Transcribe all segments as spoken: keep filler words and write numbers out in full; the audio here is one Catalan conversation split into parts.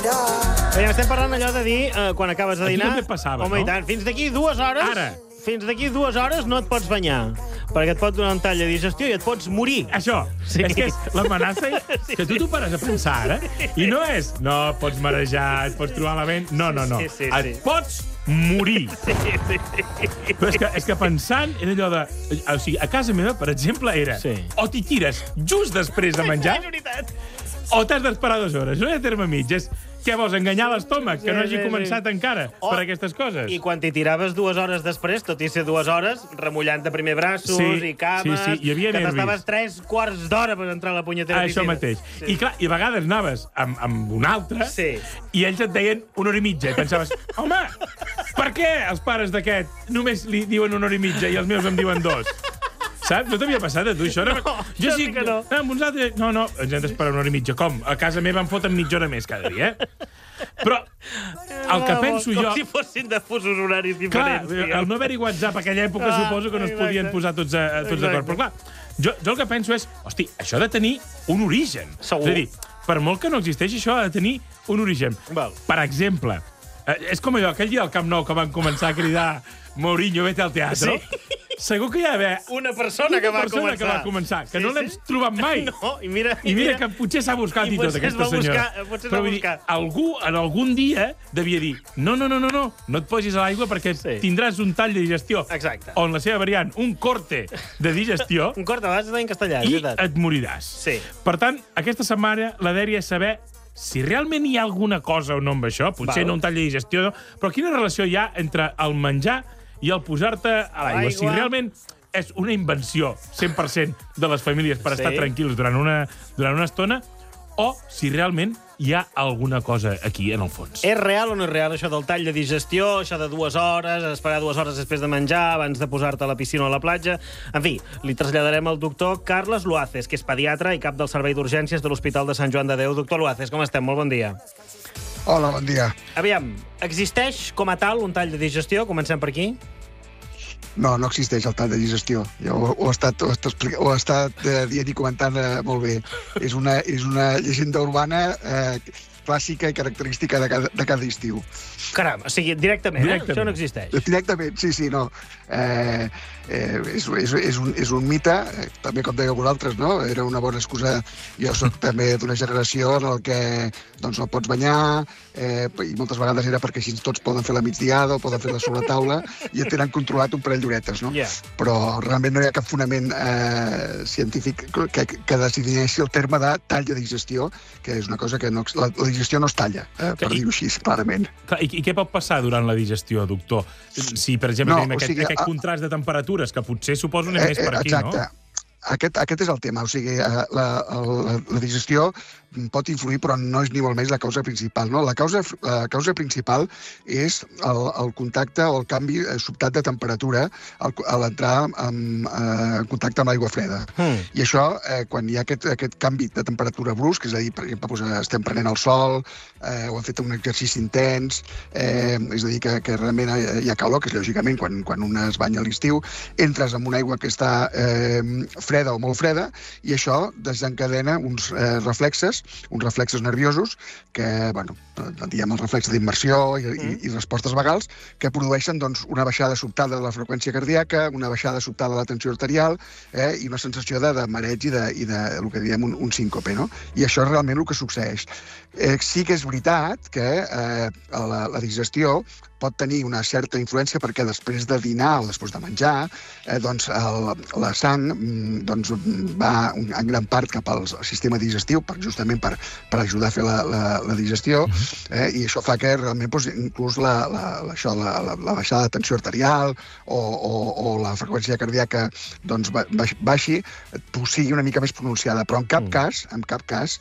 Bé, estem parlant allò de dir, eh, quan acabes de Aquí dinar... també passava, home, no? i tant, fins d'aquí dues hores... Ara. Fins d'aquí dues hores no et pots banyar, perquè et pot donar un tall de digestió i et pots morir. Això, Sí. és que és l'amenaça Sí, que tu t'ho pares a pensar ara, i no és, no, pots marejar, et pots trobar malament, no, no, no, Sí, sí, sí. et pots morir. Sí, sí, sí. Però és que, és que pensant era allò de... O sigui, a casa meva, per exemple, era Sí. o t'hi tires just després de menjar, És veritat. o t'has d'esperar dues hores. No hi ha terme mig. És, què vols, enganyar l'estómac, que no Sí, hagi sí, començat sí. encara O- per aquestes coses? I quan t'hi tiraves dues hores després, tot i ser dues hores, remullant de primer braços Sí, i cames... sí, sí, hi havia que nervis. t'estaves tres quarts d'hora per entrar a la punyetera Això piscina. mateix. Sí. I clar, i a vegades anaves amb, amb un altre Sí. i ells et deien una hora i mitja i pensaves, home, per què els pares d'aquest només li diuen una hora i mitja i els meus em diuen dos? Saps? No t'havia passat a tu, això? No, això sí que no. Amb uns altres... No, no, ens hem d'esperar una hora i mitja. Com? A casa meva em foten mitja hora més cada dia, eh? Però el que penso com jo... Com si fossin de fusos horaris Clar, diferents. diguem. al no haver-hi WhatsApp a aquella època Ah, suposo que no es exacte. podien posar tots, a, tots d'acord. Però clar, jo, jo el que penso és, hosti, això ha de tenir un origen. Segur. És a dir, per molt que no existeixi, això ha de tenir un origen. Val. Per exemple, eh, és com allò, aquell dia al Camp Nou que van començar a cridar Mourinho, vete al teatro. Sí. Segur que hi ha d'haver Una persona una que va persona començar. que va començar, que Sí, no l'hem sí. trobat mai. No, i mira... I mira que potser s'ha buscat I i, tot, potser es aquesta va senyora. buscar, potser es Però va vull dir, buscar. algú en algun dia devia dir no, no, no, no, no, no et posis a l'aigua perquè Sí. tindràs un tall de digestió. Exacte. O en la seva variant, un corte de digestió Un cort abans en castellà, és i veritat. et moriràs. Sí. Per tant, aquesta setmana la dèria és saber si realment hi ha alguna cosa o no amb això, potser Val. no un tall de digestió, però quina relació hi ha entre el menjar i el posar-te a l'aigua. L'aigua. Si realment és una invenció cent per cent de les famílies per Sí. estar tranquils durant una, durant una estona, o si realment hi ha alguna cosa aquí, en el fons. És real o no és real, això del tall de digestió, això de dues hores, esperar dues hores després de menjar, abans de posar-te a la piscina o a la platja... En fi, li traslladarem al doctor Carles Luaces, que és pediatre i cap del Servei d'Urgències de l'Hospital de Sant Joan de Déu. Doctor Luaces, com estem? Molt bon dia. Hola, bon dia. Aviam, existeix com a tal un tall de digestió? Comencem per aquí. No, no existeix el tall de digestió. Jo ho, ho he estat, ho he estat, expli- ho he estat eh, dient i comentant eh, molt bé. És una, és una llegenda urbana eh, clàssica i característica de cada, de cada estiu. Caram, o sigui, directament, Directament. Eh? Això no existeix. Directament, sí, sí, no. Eh, eh, és, és, és, un, és un mite, eh, també com deia vosaltres, no? Era una bona excusa. Jo soc també d'una generació en el que doncs, no pots banyar, eh, i moltes vegades era perquè així tots poden fer la migdiada o poden fer la sobretaula i et tenen controlat un parell d'horetes, no? Ja. Però realment no hi ha cap fonament eh, científic que, que decideixi el terme de tall de digestió, que és una cosa que no, la, la digestió no es talla, eh, per I- dir-ho així, clarament. Clar, I, I què pot passar durant la digestió, doctor? Si, per exemple, No, tenim o aquest, sigui, aquest a- contrast de temperatures, que potser suposo anem més per aquí, exacte. no? Aquest, aquest és el tema, o sigui, eh, la, la, la digestió pot influir, però no és ni molt menys la causa principal. No? La, causa, la causa principal és el, el contacte o el canvi eh, sobtat de temperatura al, a l'entrar en, eh, en contacte amb l'aigua freda. Hmm. I això, eh, quan hi ha aquest, aquest canvi de temperatura brusc, és a dir, per exemple, doncs, estem prenent el sol, eh, o hem fet un exercici intens, eh, és a dir, que, que realment hi ha calor, que és lògicament quan, quan un es banya a l'estiu, entres en una aigua que està eh, freda o molt freda, i això desencadena uns eh, reflexes, uns reflexes nerviosos, que, bueno, diguem el reflexe d'immersió i, mm. i, i respostes vagals, que produeixen doncs, una baixada sobtada de la freqüència cardíaca, una baixada sobtada de la tensió arterial, eh, i una sensació de, de mareig i de, i de el que diem un, un síncope, no? I això és realment el que succeeix. Eh, sí que és veritat que eh, la, la digestió pot tenir una certa influència perquè després de dinar o després de menjar, eh, doncs el, la sang mm, doncs, va en gran part cap al sistema digestiu, per, justament per, per ajudar a fer la, la, la digestió, eh, i això fa que realment doncs, inclús la, la, la, això, la, la, la baixada de tensió arterial o, o, o la freqüència cardíaca doncs, ba- baix- baixi, doncs, sigui una mica més pronunciada, però en cap Mm. cas, en cap cas,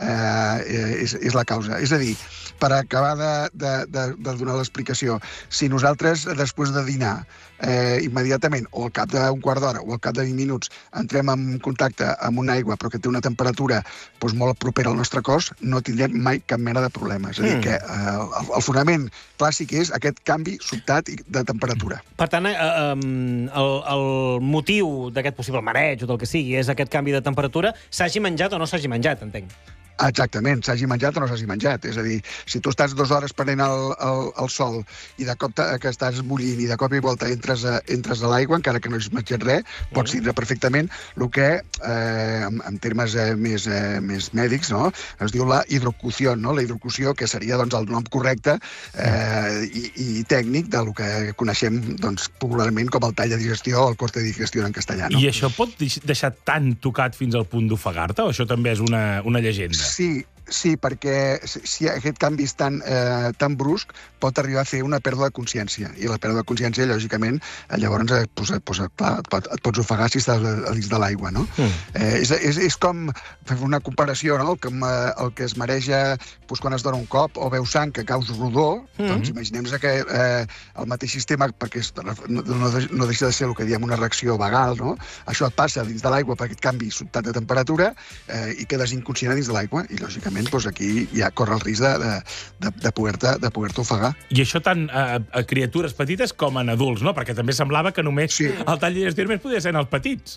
eh, és, és la causa. És a dir, per acabar de, de, de, de donar l'explicació, si nosaltres, després de dinar, eh, immediatament, o al cap d'un quart d'hora, o al cap de vint minuts, entrem en contacte amb una aigua, però que té una temperatura doncs, molt propera al nostre cos, no tindrem mai cap mena de problema. És a dir, Mm. que eh, el, el fonament clàssic és aquest canvi sobtat i- de temperatura. Per tant, eh, eh, el, el motiu d'aquest possible mareig o del que sigui és aquest canvi de temperatura, s'hagi menjat o no s'hagi menjat, entenc. Exactament, s'hagi menjat o no s'hagi menjat. És a dir, si tu estàs dues hores prenent el, el, el sol i de cop que estàs bullint i de cop i volta entres a, entres a l'aigua, encara que no hagis menjat res, pots tindre perfectament el que, eh, en, en termes eh, més, eh, més mèdics, no? Es diu la hidrocució, no? La hidrocució, que seria doncs, el nom correcte eh, i, i tècnic del que coneixem doncs, popularment com el tall de digestió o el corte de digestió en castellà. No? I això pot deixar tan tocat fins al punt d'ofegar-te, o això també és una, una llegenda? Sí, sí, perquè si aquest canvi és tan, eh, tan brusc pot arribar a fer una pèrdua de consciència. I la pèrdua de consciència, lògicament, llavors eh, pues, pues, clar, et, pot, et pots ofegar si estàs a dins de l'aigua, no? Mm. Eh, és, és, és com fer una comparació, no? Com eh, el que es mareja pues, quan es dona un cop o veu sang que caus rodó, mm. doncs imaginem-nos que eh, el mateix sistema, perquè no, no, no deixa de ser el que diem una reacció vagal, no? Això et passa dins de l'aigua per aquest canvi sobtat de temperatura eh, i quedes inconscient dins de l'aigua i, lògicament, doncs aquí ja corre el risc de, de, de poder-te de poder ofegar. I això tant a, a criatures petites com en adults, no? Perquè també semblava que només sí. el tall de digestió només podia ser en els petits.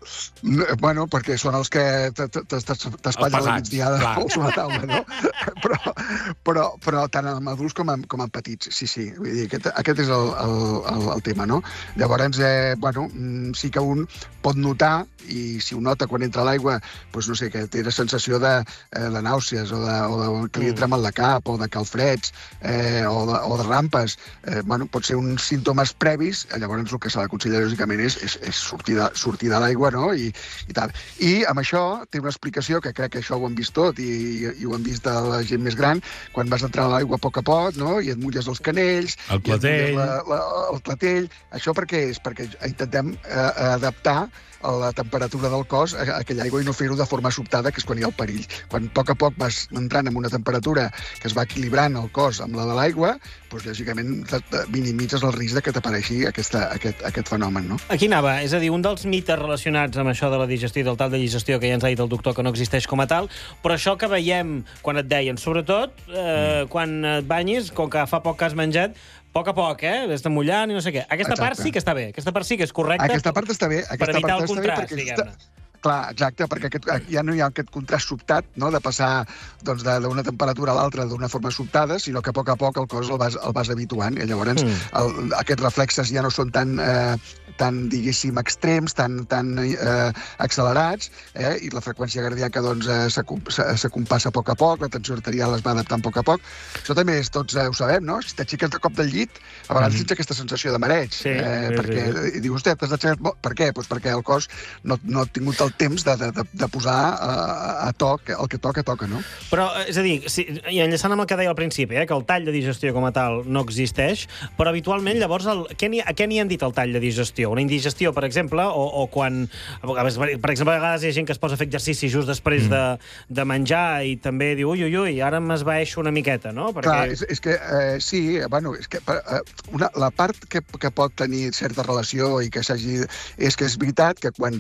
No, bueno, perquè són els que t'espatllen al migdia sobre la taula, no? Però, però, però tant en adults com en, com en petits, sí, sí. Vull dir, aquest, aquest és el, el, el, el tema, no? Llavors, eh, bueno, sí que un pot notar, i si ho nota quan entra a l'aigua, doncs no sé, que té la sensació de, eh, de nàusees, o de, o de que li entra mal de cap, o de calfreds, eh, o, de, o de rampes. Eh, bueno, pot ser uns símptomes previs, llavors el que s'ha d'aconsellar, lògicament, és, és, és sortir de, sortir de l'aigua, no? I, i tal. I amb això té una explicació, que crec que això ho hem vist tot, i, i ho hem vist de la gent més gran, quan vas entrar a l'aigua a poc a poc, no? I et mulles els canells, el clatell, la, la, el clatell. Això per què és? Perquè intentem eh, adaptar a la temperatura del cos a aquella aigua i no fer-ho de forma sobtada, que és quan hi ha el perill. Quan a poc a poc vas entrant en una temperatura que es va equilibrant el cos amb la de l'aigua, doncs, lògicament, minimitzes el risc de que t'apareixi aquesta, aquest, aquest fenomen, no? Aquí anava. És a dir, un dels mites relacionats amb això de la digestió i del tall de digestió, que ja ens ha dit el doctor que no existeix com a tal, però això que veiem quan et deien, sobretot eh, quan et banyis, com que fa poc que has menjat, a poc a poc, eh? Vés-te mullant i no sé què. Aquesta Exacte. part sí que està bé. Aquesta part sí que és correcta. Aquesta part està bé. Aquesta per evitar part el contrast, diguem-ne. Clar, exacte, perquè aquest, ja no hi ha aquest contrast sobtat, no?, de passar doncs, d'una temperatura a l'altra d'una forma sobtada, sinó que a poc a poc el cos el vas, el vas habituant, i llavors mm. el, aquests reflexes ja no són tan, eh, tan diguéssim, extrems, tan, tan eh, accelerats, eh, i la freqüència cardíaca doncs, eh, s'acompassa a poc a poc, la tensió arterial es va adaptant a poc a poc. Això també és, tots eh, ho sabem, no? Si t'aixeques de cop del llit, a vegades mm. tens aquesta sensació de mareig, sí, eh, sí, perquè sí. I dius, hòstia, t'has d'aixecar... Per què? Pues perquè el cos no, no ha tingut el temps de, de, de posar a, a toc, el que toca, toca, no? Però, és a dir, si, i enllaçant amb el que deia al principi, eh, que el tall de digestió com a tal no existeix, però habitualment, llavors, el, què ni, a què n'hi han dit el tall de digestió? Una indigestió, per exemple, o, o quan... Per exemple, a vegades hi ha gent que es posa a fer exercici just després mm. de, de menjar i també diu, ui, ui, ui, ara m'esvaeixo una miqueta, no? Perquè... Clar, és, és que, eh, sí, bueno, és que eh, una, la part que, que pot tenir certa relació i que s'hagi... és que és veritat que quan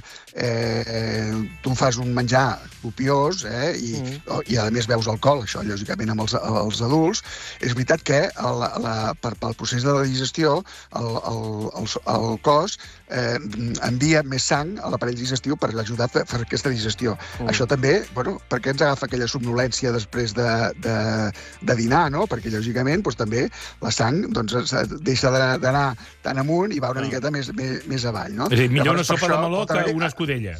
eh, tu fas un menjar copiós eh, i, mm. i a més veus alcohol, això lògicament amb els, els adults, és veritat que el, la, per, pel procés de la digestió el, el, el, el cos eh, envia més sang a l'aparell digestiu per ajudar a fer aquesta digestió. Mm. Això també, bueno, perquè ens agafa aquella somnolència després de, de, de dinar, no? Perquè lògicament doncs, també la sang doncs, deixa d'anar tan amunt i va una miqueta més, més, més avall, no? És a dir, millor una sopa de meló que una escudella.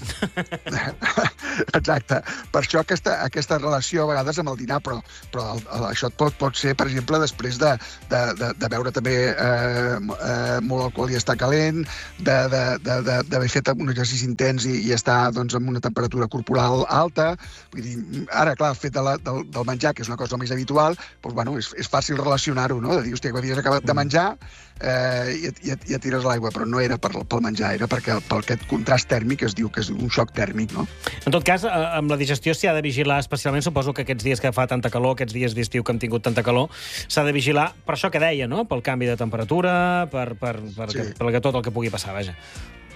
Exacte. Per això aquesta, aquesta relació a vegades amb el dinar, però, però el, el, això pot, pot ser, per exemple, després de, de, de, de beure també eh, eh, molt alcohol i estar calent, d'haver fet un exercici intens i, i estar doncs, amb una temperatura corporal alta. Vull dir, ara, clar, el fet de la, del, del menjar, que és una cosa més habitual, doncs, bueno, és, és fàcil relacionar-ho, no? De dir, hòstia, que havies acabat de menjar eh, i, i, i et tires a l'aigua, però no era per, pel menjar, era perquè, per aquest contrast tèrmic es diu que és un xoc tèrmic, no? En tot cas, amb la digestió s'hi ha de vigilar especialment, suposo que aquests dies que fa tanta calor, aquests dies d'estiu que hem tingut tanta calor, s'ha de vigilar per això que deia, no? Pel canvi de temperatura, per, per, per, sí. que, per tot el que pugui passar, vaja.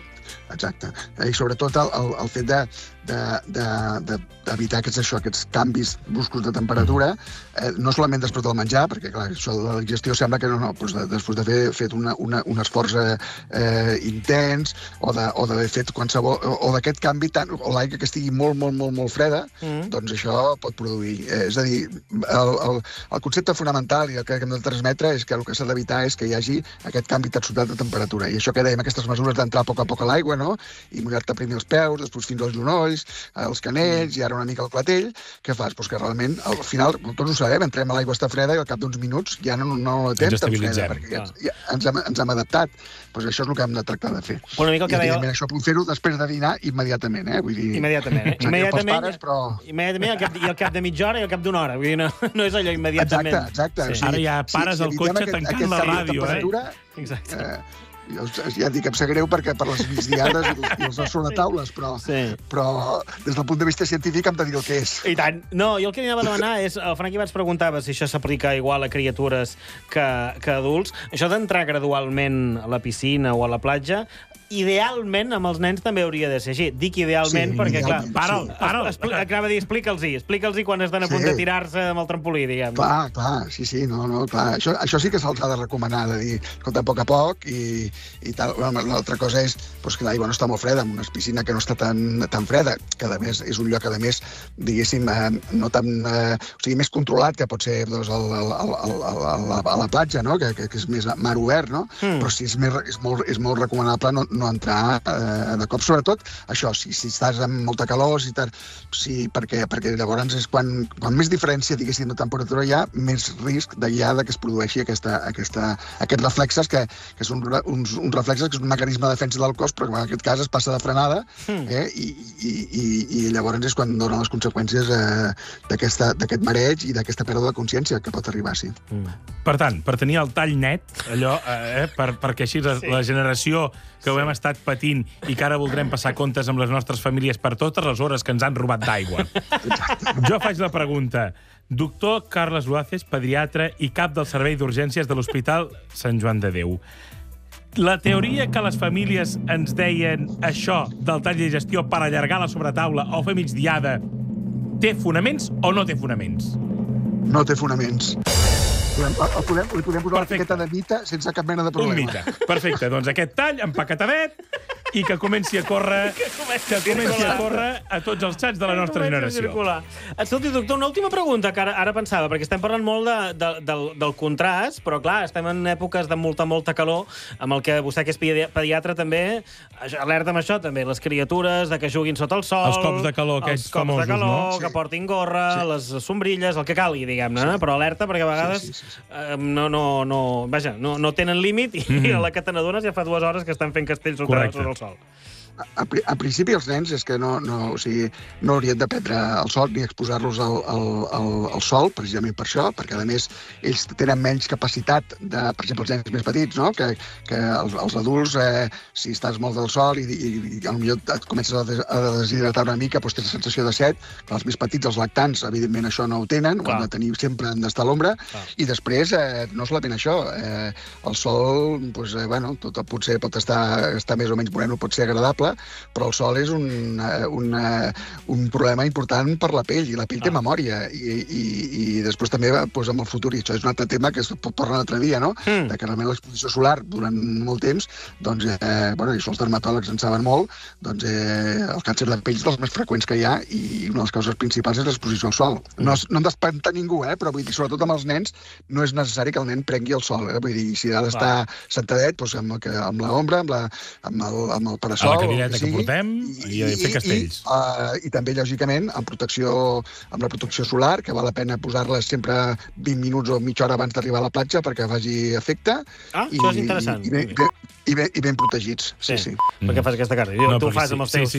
exacte. I sobretot el, el, el fet de d'evitar de, de, de aquests, això, aquests canvis bruscos de temperatura, eh, no solament després del menjar, perquè clar, això de la digestió sembla que no, no, doncs de, després d'haver fet una, una, un esforç eh, intens o d'haver fet qualsevol, o, o d'aquest canvi tant, o l'aigua que estigui molt, molt, molt, molt freda, mm. doncs això pot produir. Eh, és a dir, el, el, el concepte fonamental i el que hem de transmetre és que el que s'ha d'evitar és que hi hagi aquest canvi tan sobtat de temperatura. I això que dèiem, aquestes mesures d'entrar a poc a poc a l'aigua, no? I mullar-te primer els peus, després fins als genolls, els canells i ara una mica el clatell, què fas? Pues que realment, al final, tots ho sabem, entrem a l'aigua està freda i al cap d'uns minuts ja no, no la tem tan freda, perquè ja, ja ens, hem, ens hem adaptat. Pues això és el que hem de tractar de fer. Una mica el que I deia... això puc fer-ho després de dinar immediatament, eh? Vull dir... Immediatament, eh? Immediatament, pares, però... immediatament i al, cap, i al cap de mitja hora i al cap d'una hora. Vull dir, no, no és allò immediatament. Exacte, exacte. Sí. O sigui, ara ja pares sí, el cotxe aquest, tancant la ràdio, eh? Exacte. Eh, Jo, ja dic, em sap greu perquè per les migdiades i, i els sonataules, però, sí. però des del punt de vista científic hem de dir el que és. I tant. No, jo el que anava a demanar és... El Franqui abans preguntava si això s'aplica igual a criatures que, que adults. Això d'entrar gradualment a la piscina o a la platja, idealment amb els nens també hauria de ser així. Dic idealment sí, perquè, idealment, clar... Para'l, sí. para'l. Expl acaba de dir, explica'ls-hi. Explica'ls-hi quan estan a punt sí. de tirar-se amb el trampolí, diguem. Clar, clar, sí, sí, no, no, clar. Això, això sí que se'ls ha de recomanar, de dir, escolta, a poc a poc i, i tal. L'altra cosa és pues, que l'aigua no està molt freda, en una piscina que no està tan, tan freda, que a més és un lloc, a més, diguéssim, eh, no tan... Eh, o sigui, més controlat, que pot ser doncs, el, el, el, el, el, a la platja, no? que, que, que és més mar obert, no? Mm. Però sí, és, més, és, molt, és molt recomanable no, no entrar eh, de cop. Sobretot, això, si, si estàs amb molta calor, si tar... sí, perquè, perquè llavors és quan, quan més diferència, diguéssim, de temperatura hi ha, més risc de, ja, de que es produeixi aquesta, aquesta, aquests reflexes, que, que són uns, uns reflexes que és un mecanisme de defensa del cos, però en aquest cas es passa de frenada, eh, i, i, i, i llavors és quan donen les conseqüències eh, d'aquest mareig i d'aquesta pèrdua de consciència que pot arribar, sí. Mm. Per tant, per tenir el tall net, allò, eh, per, perquè així la, sí. la generació que ho hem estat patint i que ara voldrem passar comptes amb les nostres famílies per totes les hores que ens han robat d'aigua. Jo faig la pregunta. Doctor Carles Luaces, pediatre i cap del Servei d'Urgències de l'Hospital Sant Joan de Déu. La teoria que les famílies ens deien això del tall de digestió per allargar la sobretaula o fer migdiada té fonaments o no té fonaments? No té fonaments. Podem, el podem, li podem posar l'etiqueta de mite sense cap mena de problema. Un mite. Perfecte. Doncs aquest tall, empaquetadet, i que comenci a córrer que comenci, que comenci a córrer a tots els xats de la nostra generació. Escolti, doctor, una última pregunta que ara, ara pensava, perquè estem parlant molt de, de, del, del contrast, però clar, estem en èpoques de molta, molta calor, amb el que vostè, que és pediatre, també alerta amb això, també, les criatures, de que juguin sota el sol... Els cops de calor, aquests famosos, no? Els cops de calor, no? que portin gorra, sí. les sombrilles, el que calgui, diguem-ne, sí. però alerta, perquè a vegades sí, sí, sí, sí. Eh, no, no, no, vaja, no, no tenen límit i mm -hmm. a la que te n'adones ja fa dues hores que estan fent castells sota, sota el sol. A, a principi els nens és que no, no, o sigui, no haurien de prendre el sol ni exposar-los al, al, al, al sol, precisament per això, perquè a més ells tenen menys capacitat, de, per exemple, els nens més petits, no? que, que els, els adults, eh, si estàs molt del sol i, i, i potser et comences a, des, a deshidratar una mica, doncs tens la sensació de set, que els més petits, els lactants, evidentment això no ho tenen, Clar. ho han de tenir sempre, han d'estar a l'ombra, i després eh, no solament això, eh, el sol, doncs, eh, bueno, tot, potser pot estar, estar més o menys moreno, pot ser agradable, però el sol és un, un, un problema important per la pell, i la pell ah. té memòria, i, i, i després també doncs, amb el futur, i això és un altre tema que es pot parlar un altre dia, no? Mm. de que realment l'exposició solar durant molt temps, doncs, eh, bueno, i això els dermatòlegs en saben molt, doncs eh, el càncer de pell és dels més freqüents que hi ha, i una de les causes principals és l'exposició al sol. No, no hem d'espantar ningú, eh? però vull dir, sobretot amb els nens, no és necessari que el nen prengui el sol, eh? vull dir, si ha d'estar sentadet, doncs, amb, amb l'ombra, amb, la, amb, el, amb el parasol, a la cadireta que portem, i, i fer castells. I, uh, I també, lògicament, amb protecció, amb la protecció solar, que val la pena posar-la sempre vint minuts o mitja hora abans d'arribar a la platja perquè faci efecte. Ah, i, això és interessant. I, i, ben, i, ben, I ben protegits, sí, sí. sí. Mm. Perquè fas aquesta cara. No, tu ho fas amb els teus... Sí, sí.